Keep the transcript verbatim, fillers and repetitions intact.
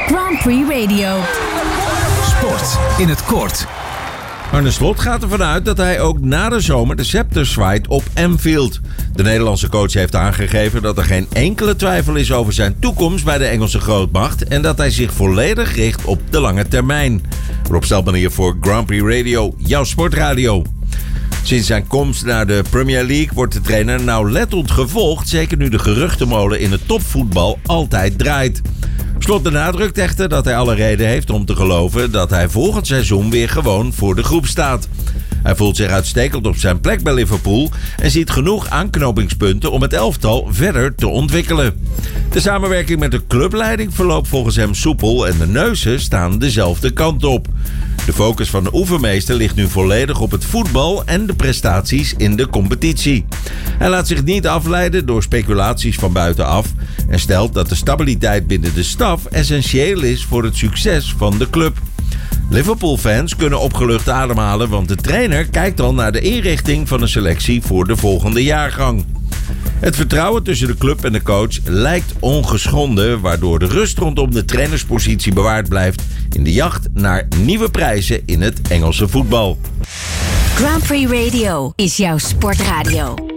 Grand Prix Radio. Sport in het kort. Arne Slot gaat ervan uit dat hij ook na de zomer de scepter zwaait op Anfield. De Nederlandse coach heeft aangegeven dat er geen enkele twijfel is over zijn toekomst bij de Engelse grootmacht en dat hij zich volledig richt op de lange termijn. Rob Stelman hier voor Grand Prix Radio, jouw sportradio. Sinds zijn komst naar de Premier League wordt de trainer nauwlettend gevolgd, zeker nu de geruchtenmolen in het topvoetbal altijd draait. Slot benadrukt echter dat hij alle reden heeft om te geloven dat hij volgend seizoen weer gewoon voor de groep staat. Hij voelt zich uitstekend op zijn plek bij Liverpool en ziet genoeg aanknopingspunten om het elftal verder te ontwikkelen. De samenwerking met de clubleiding verloopt volgens hem soepel en de neuzen staan dezelfde kant op. De focus van de oefenmeester ligt nu volledig op het voetbal en de prestaties in de competitie. Hij laat zich niet afleiden door speculaties van buitenaf en stelt dat de stabiliteit binnen de staf essentieel is voor het succes van de club. Liverpool-fans kunnen opgelucht ademhalen, want de trainer kijkt al naar de inrichting van de selectie voor de volgende jaargang. Het vertrouwen tussen de club en de coach lijkt ongeschonden, waardoor de rust rondom de trainerspositie bewaard blijft in de jacht naar nieuwe prijzen in het Engelse voetbal. Grand Prix Radio is jouw sportradio.